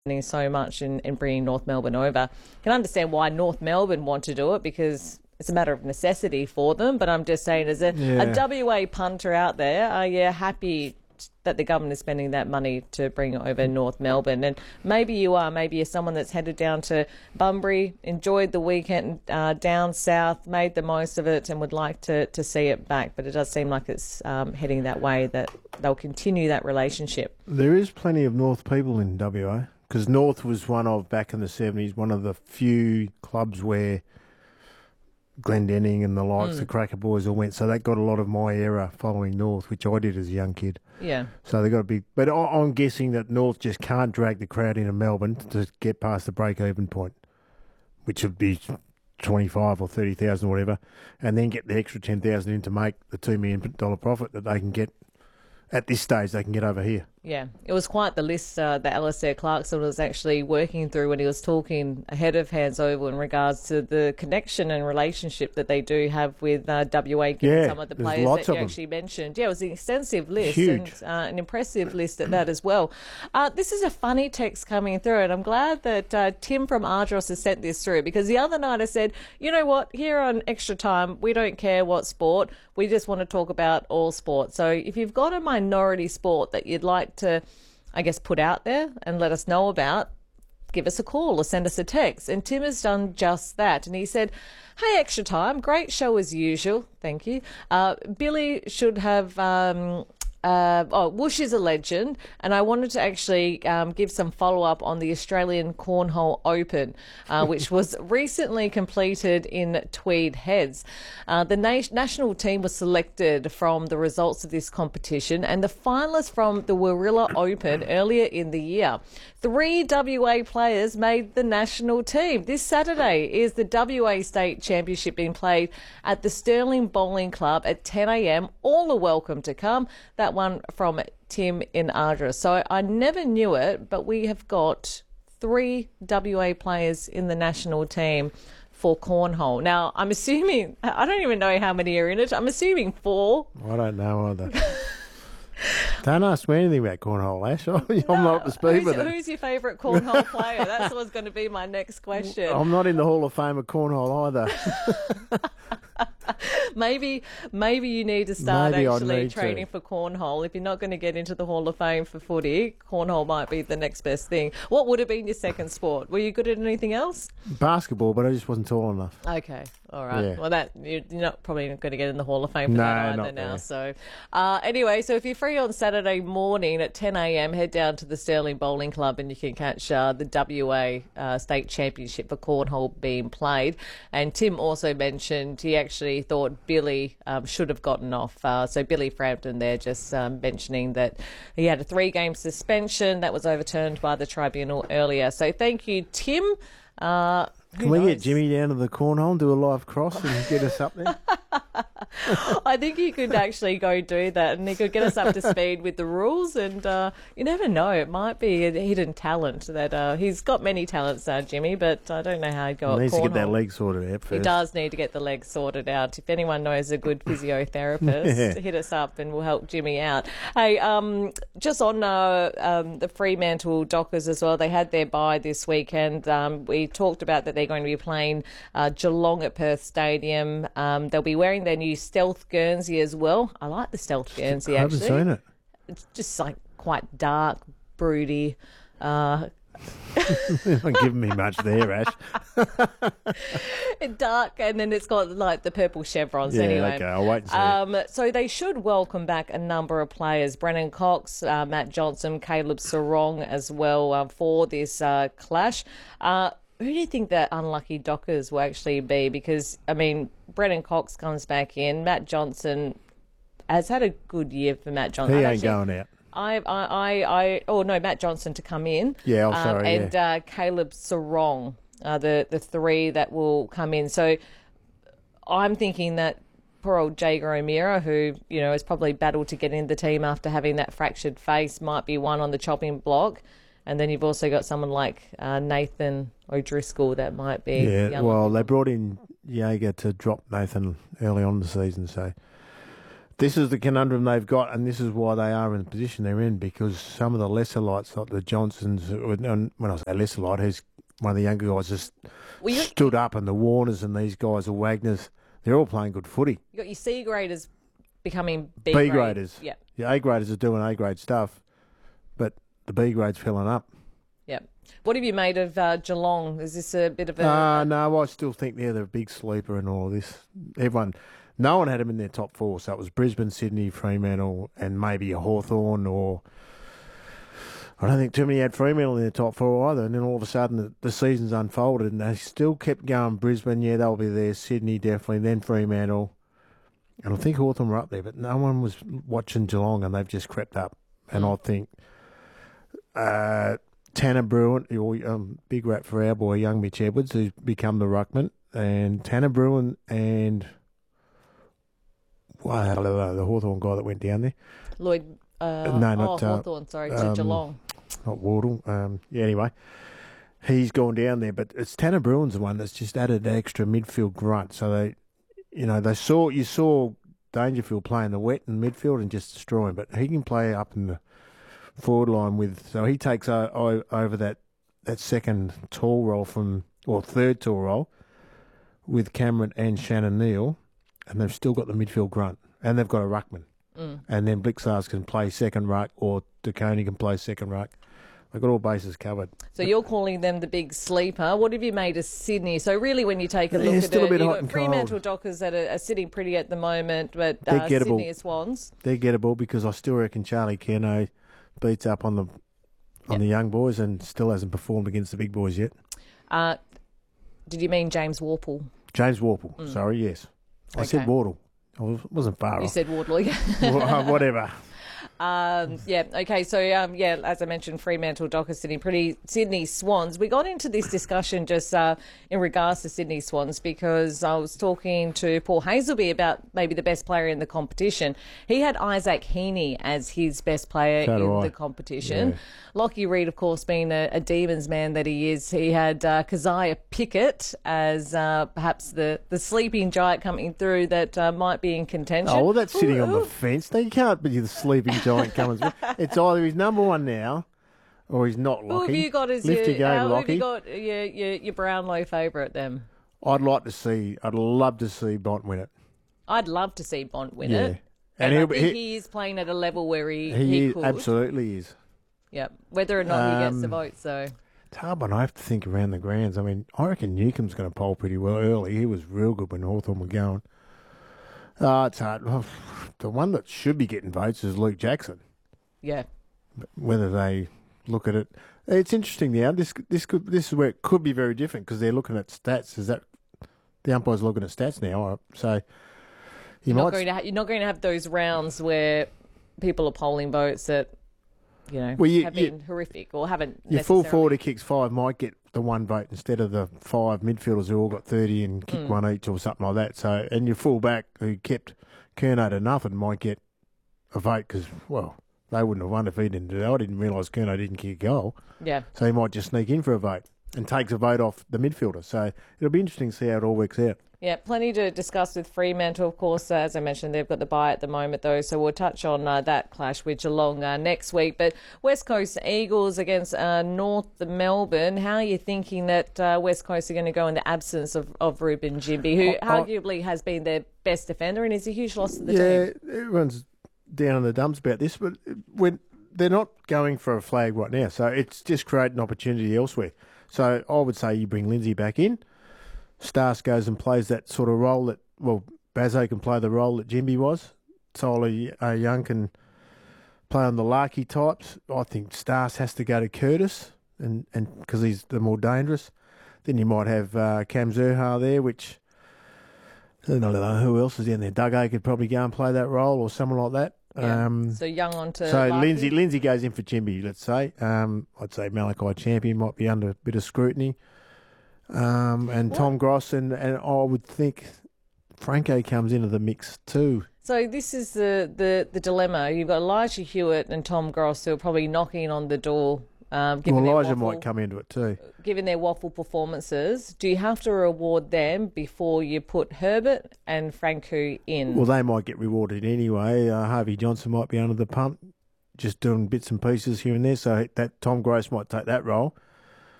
so much in bringing North Melbourne over. I can understand why North Melbourne want to do it because it's a matter of necessity for them. But I'm just saying, as a WA punter out there, are you happy that the government is spending that money to bring over North Melbourne? And maybe you are. Maybe you're someone that's headed down to Bunbury, enjoyed the weekend down south, made the most of it, and would like to see it back. But it does seem like it's heading that way, that they'll continue that relationship. There is plenty of North people in WA, because North was back in the 70s, one of the few clubs where Glendenning and the likes, the Cracker Boys all went. So that got a lot of my era following North, which I did as a young kid. Yeah. So they got to be. But I'm guessing that North just can't drag the crowd into Melbourne to get past the break-even point, which would be 25 or 30,000 or whatever, and then get the extra 10,000 in to make the $2 million profit that they can get at this stage. They can get over here. Yeah, it was quite the list that Alistair Clarkson was actually working through when he was talking ahead of Hands Oval in regards to the connection and relationship that they do have with WA, given some of the players that you actually mentioned. Yeah, it was an extensive list. Huge. And an impressive list at that as well. This is a funny text coming through, and I'm glad that Tim from Ardros has sent this through, because the other night I said, you know what, here on Extra Time, we don't care what sport, we just want to talk about all sport. So if you've got a minority sport that you'd like to, I guess, put out there and let us know about, give us a call or send us a text. And Tim has done just that. And he said, hey, Extra Time, great show as usual. Thank you. Billy should have... Whoosh is a legend, and I wanted to actually give some follow-up on the Australian Cornhole Open, which was recently completed in Tweed Heads. The national team was selected from the results of this competition, and the finalists from the Warilla Open earlier in the year. 3 WA players made the national team. This Saturday is the WA State Championship being played at the Stirling Bowling Club at 10 a.m. All are welcome to come. That one from Tim in Ardra. So I never knew it, but we have got 3 WA players in the national team for cornhole. Now, I'm assuming, I don't even know how many are in it. I'm assuming 4. I don't know either. Don't ask me anything about cornhole, Ash. I'm not up to speed with it. Who's your favourite cornhole player? That's what's going to be my next question. I'm not in the Hall of Fame of cornhole either. Maybe you need to start training for cornhole. If you're not going to get into the Hall of Fame for footy, cornhole might be the next best thing. What would have been your second sport? Were you good at anything else? Basketball, but I just wasn't tall enough. Okay, all right. Yeah. Well, you're not probably going to get in the Hall of Fame for that either now. So, anyway, so if you're free on Saturday morning at 10 a.m, head down to the Stirling Bowling Club and you can catch the WA State Championship for cornhole being played. And Tim also mentioned he actually thought Billy should have gotten off. So Billy Frampton there just mentioning that he had a 3-game suspension that was overturned by the tribunal earlier. So thank you, Tim. Can we get Jimmy down to the cornhole and do a live cross and get us up there? I think he could actually go do that, and he could get us up to speed with the rules. And you never know, it might be a hidden talent that he's got many talents, Jimmy, but I don't know how he'd go. He needs to get that leg sorted out first. He does need to get the leg sorted out. If anyone knows a good physiotherapist, hit us up and we'll help Jimmy out. Hey, just on the Fremantle Dockers as well, they had their bye this weekend. We talked about that they're going to be playing Geelong at Perth Stadium. They'll be wearing their new Stealth Guernsey as well. I like the Stealth Guernsey, actually. I haven't seen it. It's just like quite dark, broody. Not giving me much there, Ash. Dark, and then it's got like the purple chevrons anyway. Okay, I'll wait and see. So they should welcome back a number of players. Brennan Cox, Matt Johnson, Caleb Sarong as well for this clash. Who do you think the unlucky Dockers will actually be? Because, I mean, Brennan Cox comes back in. Matt Johnson has had a good year for Matt Johnson. He ain't going out. Matt Johnson to come in. Yeah, sorry. And Caleb Sarong, the 3 that will come in. So I'm thinking that poor old Jager O'Meara, who, has probably battled to get in the team after having that fractured face, might be one on the chopping block. And then you've also got someone like Nathan O'Driscoll that might be... they brought in Jaeger to drop Nathan early on in the season, so This is the conundrum they've got, and this is why they are in the position they're in, because some of the lesser lights, like the Johnsons, and when I say lesser light, he's one of the younger guys just stood up, and the Warners and these guys, the Wagners, they're all playing good footy. You got your C graders becoming B graders. Yeah. Your A graders are doing A grade stuff, but the B grade's filling up. Yeah. What have you made of Geelong? Is this a bit of a... No, I still think they're the big sleeper in all of this. No one had them in their top four, so it was Brisbane, Sydney, Fremantle, and maybe a Hawthorn, or I don't think too many had Fremantle in their top four either. And then all of a sudden the season's unfolded, and they still kept going. Brisbane, yeah, they'll be there. Sydney, definitely. Then Fremantle. And I think Hawthorn were up there, but no one was watching Geelong, and they've just crept up. And I think Tanner Bruin, big rap for our boy, young Mitch Edwards, who's become the ruckman, and Tanner Bruin and the Hawthorn guy that went down there. Lloyd. Hawthorn, sorry, to Geelong. Not Wardle. Anyway, he's gone down there, but it's Tanner Bruin's the one that's just added extra midfield grunt. So you saw Dangerfield playing the wet in midfield and just destroy him, but he can play up in the forward line so he takes over that second tall role or third tall role with Cameron and Shannon Neal, and they've still got the midfield grunt, and they've got a ruckman. And then Blixars can play second ruck, or DeConey can play second ruck. They've got all bases covered. So you're calling them the big sleeper. What have you made of Sydney? So really, when you take a look at still it, a bit you've hot got and Fremantle cold. Dockers that are sitting pretty at the moment, but They're gettable. Sydney are Swans. They're gettable, because I still reckon Charlie Kerno beats up on the young boys and still hasn't performed against the big boys yet. Did you mean James Worpel? James Worpel, sorry, yes. I said Wardle. I wasn't far off. You said Wardley. Whatever. Okay. So, as I mentioned, Fremantle Dockers Sydney Swans. We got into this discussion just in regards to Sydney Swans because I was talking to Paul Hazelby about maybe the best player in the competition. He had Isaac Heaney as his best player in the competition. Yeah. Lockie Reed, of course, being a Demons man that he is, he had Keziah Pickett as perhaps the sleeping giant coming through that might be in contention. Oh, well, that's sitting on the fence. They can't be the sleeping giant coming through. It's either he's number one now or he's not, Lockie. Who have you got as Lift your game, who have Lockie. you got your Brownlow favourite then? I'd love to see Bont win it. I'd love to see Bont win it. And I think he is playing at a level where he could. Absolutely is. Yeah, whether or not he gets the vote, so. It's hard one. I have to think around the grounds. I mean, I reckon Newcomb's going to poll pretty well early. He was real good when Hawthorn were going. It's hard. The one that should be getting votes is Luke Jackson. Yeah. Whether they look at it. It's interesting now. This is where it could be very different because they're looking at stats. Is that the umpires looking at stats now? So you're not going to have those rounds where people are polling votes that have been horrific or haven't. Your full forward who kicks 5 might get the one vote instead of the 5 midfielders who all got 30 and kicked one each or something like that. So and your full back who kept Curnow to nothing might get a vote because they wouldn't have won if he didn't do that. I didn't realise Curnow didn't kick a goal. Yeah. So he might just sneak in for a vote and takes a vote off the midfielder. So it'll be interesting to see how it all works out. Yeah, plenty to discuss with Fremantle. Of course, as I mentioned, they've got the bye at the moment, though, so we'll touch on that clash with Geelong next week. But West Coast Eagles against North Melbourne. How are you thinking that West Coast are going to go in the absence of Ruben Jimby, who arguably has been their best defender and is a huge loss to the team? Yeah, everyone's down in the dumps about this, but they're not going for a flag right now, so it's just creating opportunity elsewhere. So I would say you bring Lindsay back in. Stas goes and plays that sort of role that, Bazzo can play the role that Jimby was. Tyler Young can play on the Larky types. I think Stas has to go to Curtis and because he's the more dangerous. Then you might have Cam Zurhaar there, which I don't know who else is in there. Duggo could probably go and play that role or someone like that. Yeah. So Young onto So Larky. Lindsay goes in for Jimby, let's say. I'd say Malachi Champion might be under a bit of scrutiny. And Tom Gross and I would think Franco comes into the mix too. So this is the dilemma. You've got Elijah Hewitt and Tom Gross who are probably knocking on the door given their Elijah waffle, might come into it too. given their waffle performances, do you have to reward them before you put Herbert and Franco in? Well, they might get rewarded anyway. Harvey Johnson might be under the pump, just doing bits and pieces here and there. So that Tom Gross might take that role.